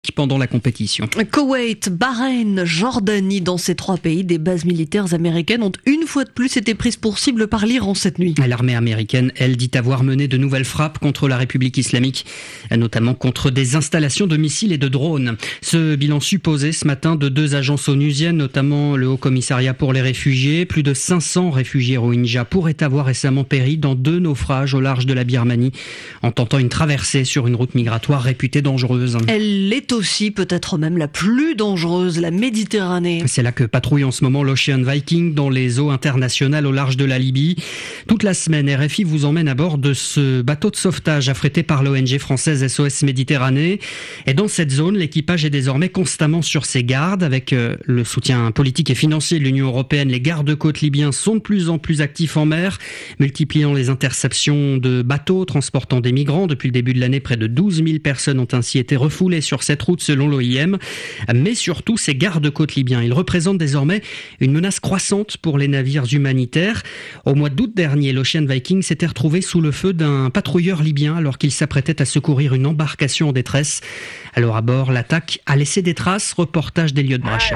pendant la compétition. Koweït, Bahreïn, Jordanie, dans ces trois pays, des bases militaires américaines ont une fois de plus été prises pour cible par l'Iran cette nuit. L'armée américaine, elle, dit avoir mené de nouvelles frappes contre la République islamique, notamment contre des installations de missiles et de drones. Ce bilan supposé ce matin de 2 agences onusiennes, notamment le Haut Commissariat pour les réfugiés. Plus de 500 réfugiés rohingyas pourraient avoir récemment péri dans 2 naufrages au large de la Birmanie, en tentant une traversée sur une route migratoire réputée dangereuse. Elle est aussi peut-être même la plus dangereuse, la Méditerranée. C'est là que patrouille en ce moment l'Ocean Viking dans les eaux internationales au large de la Libye. Toute la semaine, RFI vous emmène à bord de ce bateau de sauvetage affrété par l'ONG française SOS Méditerranée. Et dans cette zone, l'équipage est désormais constamment sur ses gardes. Avec le soutien politique et financier de l'Union européenne, les gardes-côtes libyens sont de plus en plus actifs en mer, multipliant les interceptions de bateaux transportant des migrants. Depuis le début de l'année, près de 12 000 personnes ont ainsi été refoulées sur cette route selon l'OIM. Mais surtout, ces gardes-côtes libyens, ils représentent désormais une menace croissante pour les navires humanitaires. Au mois d'août dernier, l'Ocean Viking s'était retrouvé sous le feu d'un patrouilleur libyen alors qu'il s'apprêtait à secourir une embarcation en détresse. Alors à bord, l'attaque a laissé des traces. Reportage d'Eliott Brachet.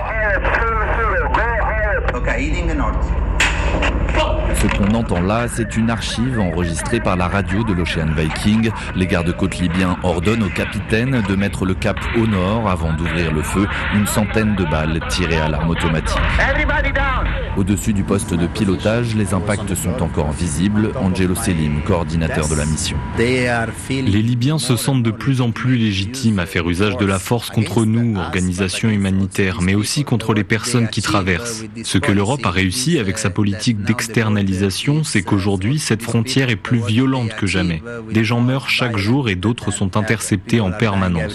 Ce qu'on entend là, c'est une archive enregistrée par la radio de l'Ocean Viking. Les gardes-côtes libyens ordonnent au capitaine de mettre le cap au nord avant d'ouvrir le feu. Une centaine de balles tirées à l'arme automatique. Au-dessus du poste de pilotage, les impacts sont encore visibles. Angelo Selim, coordinateur de la mission. Les Libyens se sentent de plus en plus légitimes à faire usage de la force contre nous, organisations humanitaires, mais aussi contre les personnes qui traversent. Ce que l'Europe a réussi avec sa politique d'externalisation, c'est qu'aujourd'hui, cette frontière est plus violente que jamais. Des gens meurent chaque jour et d'autres sont interceptés en permanence.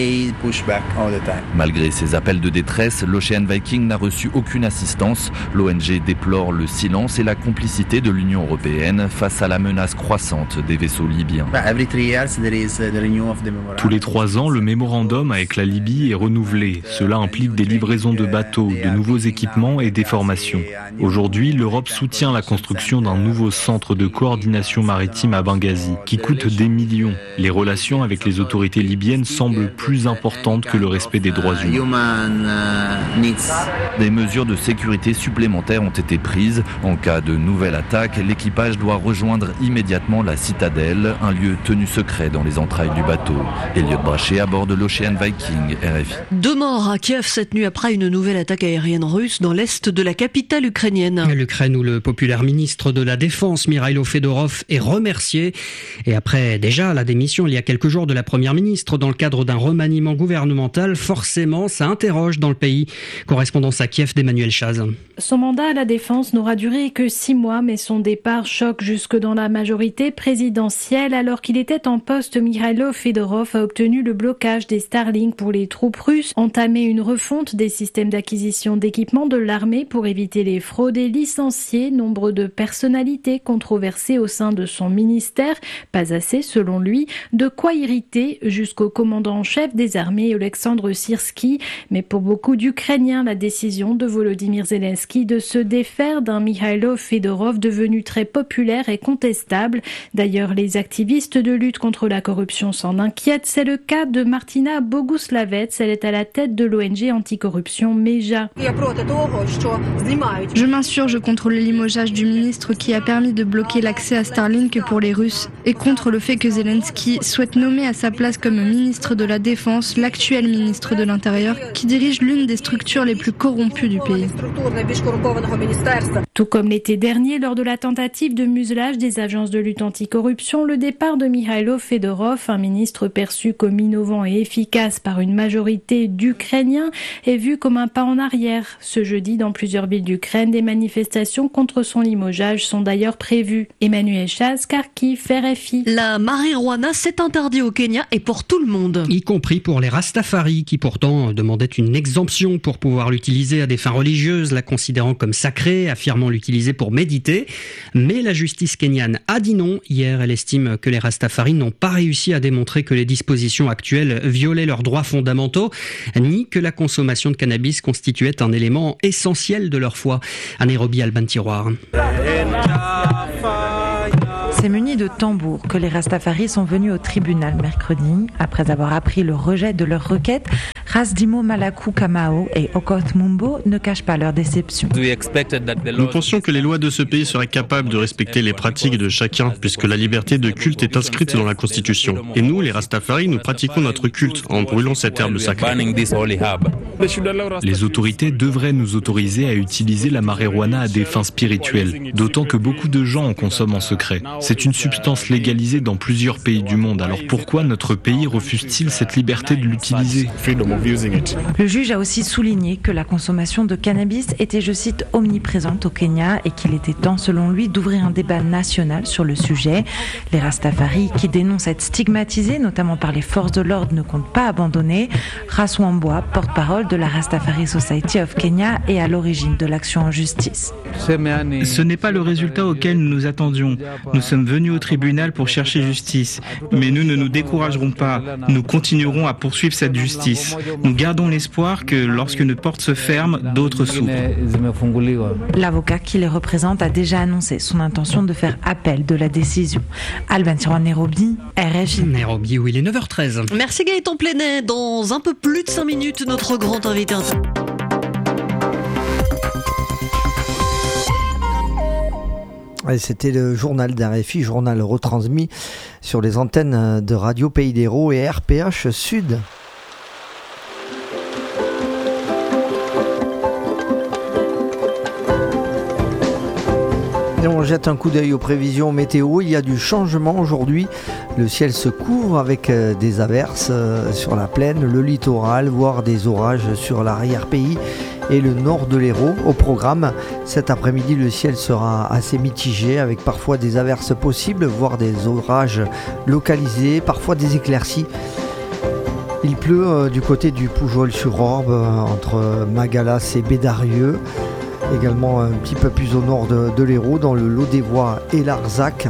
Malgré ces appels de détresse, l'Ocean Viking n'a reçu aucune assistance. L'ONG déplore le silence et la complicité de l'Union européenne face à la menace croissante des vaisseaux libyens. Tous les 3 ans, le mémorandum avec la Libye est renouvelé. Cela implique des livraisons de bateaux, de nouveaux équipements et des formations. Aujourd'hui, l'Europe soutient la construction d'un nouveau centre de coordination maritime à Benghazi, qui coûte des millions. Les relations avec les autorités libyennes semblent plus importantes que le respect des droits humains. Des mesures de sécurité supplémentaires ont été prises. En cas de nouvelle attaque, l'équipage doit rejoindre immédiatement la citadelle, un lieu tenu secret dans les entrailles du bateau. Eliott Brachet à bord de l'Ocean Viking, RFI. 2 morts à Kiev cette nuit après une nouvelle attaque aérienne russe dans l'est de la capitale ukrainienne. L'Ukraine où le populaire ministre de la Défense, Mikhailo Fedorov, est remercié. Et après déjà la démission il y a quelques jours de la première ministre dans le cadre d'un remaniement gouvernemental, forcément ça interroge dans le pays. Correspondance à Kiev d'Emmanuel Chaz. Son mandat à la Défense n'aura duré que 6 mois, mais son départ choque jusque dans la majorité présidentielle. Alors qu'il était en poste, Mikhailo Fedorov a obtenu le blocage des Starlink pour les troupes russes, entamé une refonte des systèmes d'acquisition d'équipements de l'armée pour éviter les fraudes et licencier nombre de personnalités controversées au sein de son ministère. Pas assez, selon lui, de quoi irriter jusqu'au commandant en chef des armées, Oleksandr Syrski. Mais pour beaucoup d'Ukrainiens, la décision de Volodymyr Zelensky de se défaire d'un Mikhailo Fedorov devenu très populaire et contestable. D'ailleurs, les activistes de lutte contre la corruption s'en inquiètent. C'est le cas de Martina Boguslavets. Elle est à la tête de l'ONG anticorruption MEJA. Je m'insurge contre le limogeage du ministre qui a permis de bloquer l'accès à Starlink pour les Russes et contre le fait que Zelensky souhaite nommer à sa place comme ministre de la Défense l'actuel ministre de l'Intérieur qui dirige l'une des structures les plus corrompues du pays. Tout comme l'été dernier, lors de la tentative de muselage des agences de lutte anticorruption, le départ de Mikhailo Fedorov, un ministre perçu comme innovant et efficace par une majorité d'Ukrainiens, est vu comme un pas en arrière. Ce jeudi, dans plusieurs villes d'Ukraine, des manifestations contre son limogeage sont d'ailleurs prévues. Emmanuel Chaz, Kharkiv, RFI. La marijuana s'est interdite au Kenya et pour tout le monde. Y compris pour les Rastafari qui pourtant demandaient une exemption pour pouvoir l'utiliser à des fins religieuses, la considérant comme sacrée, affirmant l'utiliser pour méditer. Mais la justice kenyane a dit non. Hier, elle estime que les Rastafari n'ont pas réussi à démontrer que les dispositions actuelles violaient leurs droits fondamentaux, ni que la consommation de cannabis constituait un élément essentiel de leur foi. À Nairobi, Alban Tiroir. C'est muni de tambours que les Rastafaris sont venus au tribunal mercredi. Après avoir appris le rejet de leur requête, Rasdimo Malaku Kamao et Okoth Mumbo ne cachent pas leur déception. Nous pensions que les lois de ce pays seraient capables de respecter les pratiques de chacun, puisque la liberté de culte est inscrite dans la Constitution. Et nous, les Rastafaris, nous pratiquons notre culte en brûlant cette herbe sacrée. Les autorités devraient nous autoriser à utiliser la marijuana à des fins spirituelles, d'autant que beaucoup de gens en consomment en secret. C'est une substance légalisée dans plusieurs pays du monde, alors pourquoi notre pays refuse-t-il cette liberté de l'utiliser ? Le juge a aussi souligné que la consommation de cannabis était, je cite, omniprésente au Kenya et qu'il était temps, selon lui, d'ouvrir un débat national sur le sujet. Les Rastafaris, qui dénoncent être stigmatisés, notamment par les forces de l'ordre, ne comptent pas abandonner. Raswambwa, porte-parole de la Rastafari Society of Kenya, est à l'origine de l'action en justice. Ce n'est pas le résultat auquel nous nous attendions. Nous sommes venus au tribunal pour chercher justice. Mais nous ne nous découragerons pas. Nous continuerons à poursuivre cette justice. Nous gardons l'espoir que lorsqu'une porte se ferme, d'autres s'ouvrent. L'avocat qui les représente a déjà annoncé son intention de faire appel de la décision. Alban Tiroir, Nairobi, RFI. Nairobi, où il est 9h13. Merci Gaëtan Plenet. Dans un peu plus de 5 minutes, notre grand invité. C'était le journal d'RFI, journal retransmis sur les antennes de Radio Pays d'Hérault et RPH Sud. Et on jette un coup d'œil aux prévisions météo. Il y a du changement aujourd'hui. Le ciel se couvre avec des averses sur la plaine, le littoral, voire des orages sur l'arrière-pays et le nord de l'Hérault. Au programme, cet après-midi, le ciel sera assez mitigé avec parfois des averses possibles, voire des orages localisés, parfois des éclaircies. Il pleut du côté du Poujol-sur-Orbe, entre Magalas et Bédarieux. Également un petit peu plus au nord de l'Hérault, dans le Lot des Voies et l'Arzac.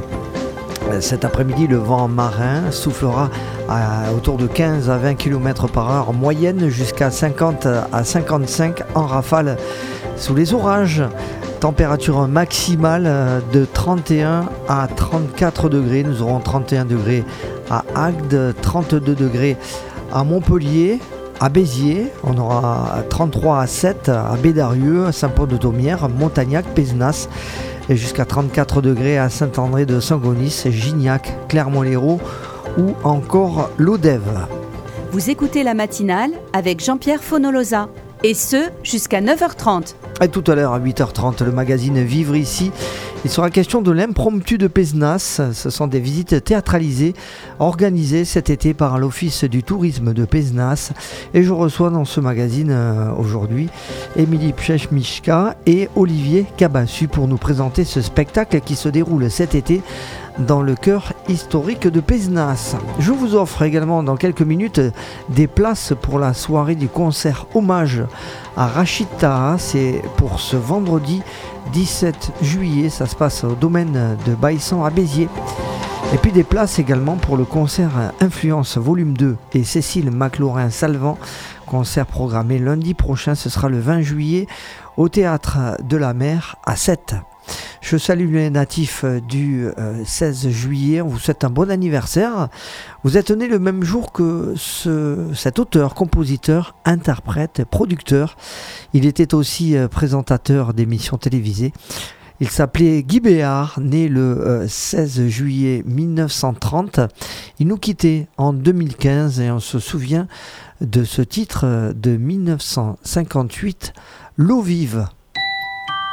Cet après-midi, le vent marin soufflera autour de 15 à 20 km par heure en moyenne, jusqu'à 50 à 55 en rafale sous les orages. Température maximale de 31 à 34 degrés. Nous aurons 31 degrés à Agde, 32 degrés à Montpellier. À Béziers, on aura 33 à 7 à Bédarieux, à Saint-Paul-de-Thomières, Montagnac, Pézenas, et jusqu'à 34 degrés à Saint-André de Sangonis, Gignac, Clermont-Lérault ou encore Lodève. Vous écoutez la matinale avec Jean-Pierre Fonolosa, et ce jusqu'à 9h30. Et tout à l'heure à 8h30, le magazine Vivre ici. Il sera question de l'impromptu de Pézenas. Ce sont des visites théâtralisées organisées cet été par l'Office du tourisme de Pézenas. Et je reçois dans ce magazine aujourd'hui Émilie Pchech-Michka et Olivier Cabassu pour nous présenter ce spectacle qui se déroule cet été dans le cœur historique de Pézenas. Je vous offre également dans quelques minutes des places pour la soirée du concert hommage à Rachid Taha. C'est pour ce vendredi 17 juillet, ça se passe au domaine de Baïssan à Béziers. Et puis des places également pour le concert Influence volume 2 et Cécile McLaurin-Salvant. Concert programmé lundi prochain, ce sera le 20 juillet au Théâtre de la Mer à 7. Je salue les natifs du 16 juillet, on vous souhaite un bon anniversaire. Vous êtes né le même jour que cet auteur, compositeur, interprète, producteur. Il était aussi présentateur d'émissions télévisées. Il s'appelait Guy Béard, né le 16 juillet 1930. Il nous quittait en 2015 et on se souvient de ce titre de 1958, L'eau vive.